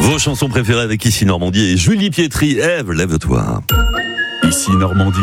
Vos chansons préférées avec Ici Normandie et Julie Pietri. Ève, lève-toi. Ici Normandie,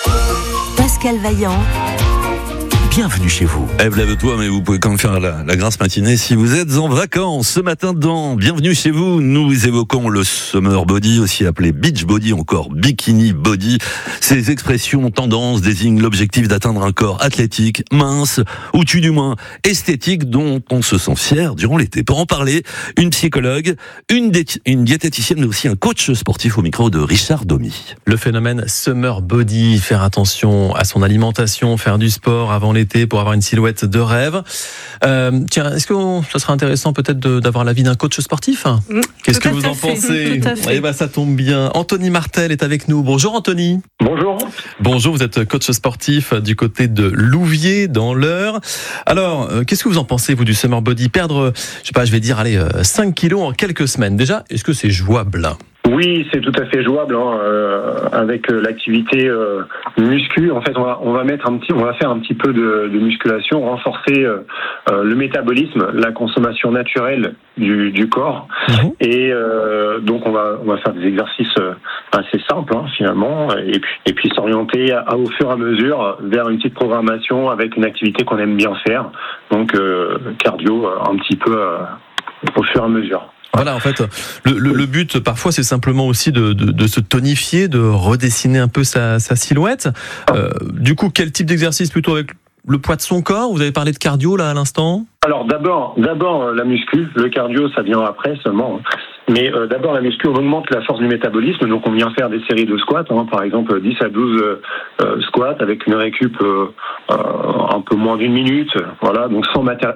Pascal Vaillant. bienvenue chez vous. Ève, lève-toi, mais vous pouvez quand même faire la grasse matinée si vous êtes en vacances. Ce matin dans Bienvenue chez vous, nous évoquons le summer body, aussi appelé beach body, encore bikini body. Ces expressions tendances désignent l'objectif d'atteindre un corps athlétique, mince, ou du moins esthétique, dont on se sent fier durant l'été. Pour en parler, une psychologue, une diététicienne, mais aussi un coach sportif au micro de Richard Domy. Le phénomène summer body, faire attention à son alimentation, faire du sport avant l'été pour avoir une silhouette de rêve. Tiens, est-ce que ça serait intéressant peut-être d'avoir l'avis d'un coach sportif ? Qu'est-ce que vous en pensez ? Eh ben, ça tombe bien. Anthony Martel est avec nous. Bonjour Anthony. Bonjour. Bonjour, vous êtes coach sportif du côté de Louviers dans l'Eure. Alors, qu'est-ce que vous en pensez, vous, du summer body ? Perdre, je vais dire, 5 kilos en quelques semaines. Déjà, est-ce que c'est jouable ? Oui, c'est tout à fait jouable avec l'activité muscu. En fait, on va faire un petit peu de musculation, renforcer le métabolisme, la consommation naturelle du corps. Et donc on va faire des exercices assez simples finalement, et puis s'orienter au fur et à mesure vers une petite programmation avec une activité qu'on aime bien faire. Donc cardio un petit peu au fur et à mesure. Voilà, en fait, le but, parfois, c'est simplement aussi de se tonifier, de redessiner un peu sa silhouette. Du coup, quel type d'exercice plutôt avec le poids de son corps ? Vous avez parlé de cardio, là, à l'instant ? Alors, d'abord la muscu. Le cardio, ça vient après seulement. Mais d'abord, la muscu, on augmente la force du métabolisme. Donc, on vient faire des séries de squats, par exemple 10 à 12 squats avec une récup un peu moins d'une minute. Voilà, donc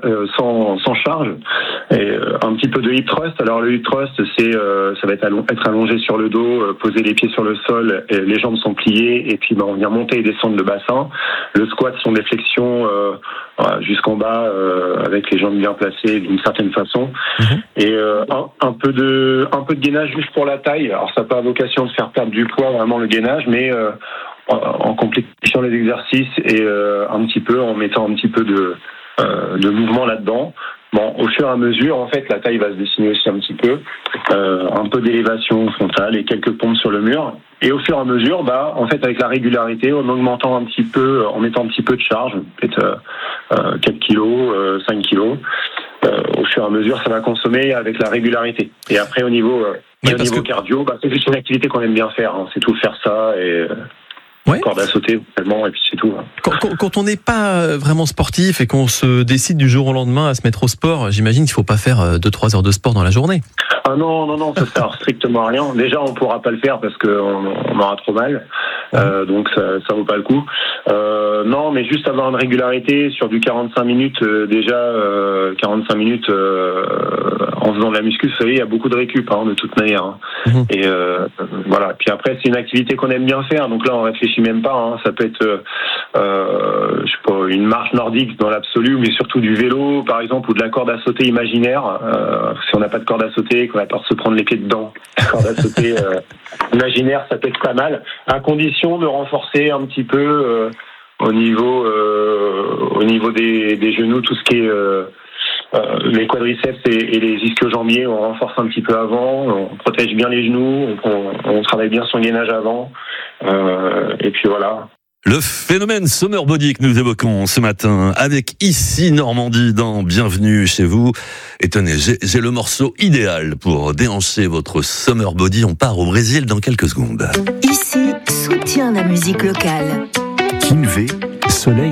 sans charge. Et un petit peu de hip thrust. Alors, le hip thrust, ça va être allongé sur le dos, poser les pieds sur le sol, et les jambes sont pliées, et puis on vient monter et descendre le bassin. Le squat sont des flexions jusqu'en bas, avec les jambes bien placées d'une certaine façon. Et un peu de gainage juste pour la taille. Alors ça n'a pas vocation de faire perdre du poids vraiment le gainage, mais en complétant les exercices et en mettant un petit peu de mouvement là-dedans. Bon, au fur et à mesure, en fait, la taille va se dessiner aussi un petit peu, un peu d'élévation frontale et quelques pompes sur le mur. Et au fur et à mesure, en fait, avec la régularité, en augmentant un petit peu, en mettant un petit peu de charge, peut-être 4 kilos, 5 kilos, au fur et à mesure, ça va consommer avec la régularité. Et après, au niveau cardio, c'est juste une activité qu'on aime bien faire. C'est tout, faire ça et... corde à sauter, tellement, et puis c'est tout. Quand on n'est pas vraiment sportif et qu'on se décide du jour au lendemain à se mettre au sport, j'imagine qu'il ne faut pas faire 2-3 heures de sport dans la journée. Ah non, ça sert strictement à rien. Déjà, on ne pourra pas le faire parce qu'on aura trop mal. Donc ça vaut pas le coup. Non, mais juste avoir une régularité sur du 45 minutes, 45 minutes en faisant de la muscu, vous savez, il y a beaucoup de récup de toute manière. Et voilà. Puis après, c'est une activité qu'on aime bien faire. Donc là, on réfléchit même pas. Ça peut être, une marche nordique dans l'absolu, mais surtout du vélo, par exemple, ou de la corde à sauter imaginaire. Si on n'a pas de corde à sauter, qu'on a peur de se prendre les pieds dedans, la corde à sauter imaginaire, ça peut être pas mal, à condition de renforcer un petit peu au niveau des genoux, tout ce qui est les quadriceps et les ischio-jambiers, on renforce un petit peu avant, on protège bien les genoux, on travaille bien son gainage avant, et puis voilà. Le phénomène summer body que nous évoquons ce matin avec Ici Normandie dans Bienvenue chez vous. Et tenez, j'ai le morceau idéal pour déhancher votre summer body. On part au Brésil dans quelques secondes. Ici, soutient la musique locale. Kinvé, soleil